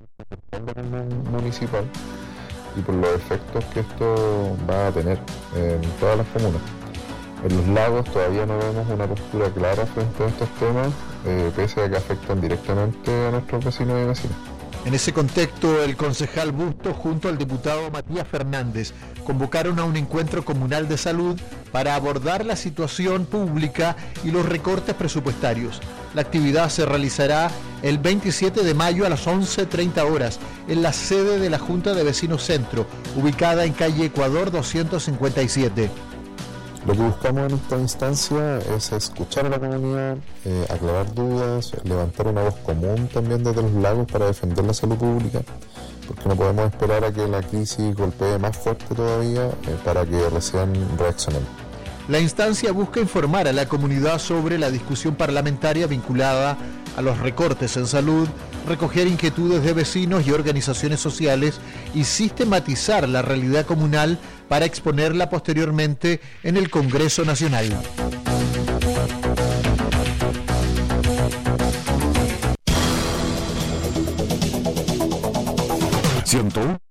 municipal y por los efectos que esto va a tener en todas las comunas. En los lagos todavía no vemos una postura clara frente a estos temas, pese a que afectan directamente a nuestros vecinos y vecinas. En ese contexto, el concejal Bustos junto al diputado Matías Fernández convocaron a un encuentro comunal de salud para abordar la situación pública y los recortes presupuestarios. La actividad se realizará el 27 de mayo a las 11:30 horas en la sede de la Junta de Vecinos Centro, ubicada en calle Ecuador 257. Lo que buscamos en esta instancia es escuchar a la comunidad, aclarar dudas, levantar una voz común también desde los lagos para defender la salud pública, porque no podemos esperar a que la crisis golpee más fuerte todavía para que recién reaccionemos. La instancia busca informar a la comunidad sobre la discusión parlamentaria vinculada a los recortes en salud, recoger inquietudes de vecinos y organizaciones sociales y sistematizar la realidad comunal para exponerla posteriormente en el Congreso Nacional. ¿Siento?